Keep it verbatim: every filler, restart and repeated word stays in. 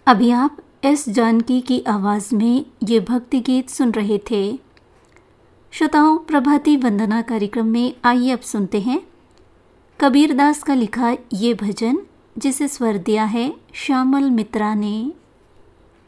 अभी आप एस जानकी की आवाज़ में ये भक्ति गीत सुन रहे थे। श्रोताओं, प्रभाती वंदना कार्यक्रम में आइए अब सुनते हैं कबीरदास का लिखा ये भजन, जिसे स्वर दिया है श्यामल मित्रा ने।